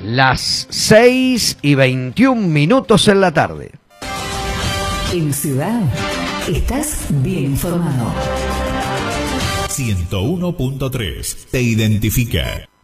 Las 6:21 en la tarde. En Ciudad, estás bien informado. 101.3 te identifica.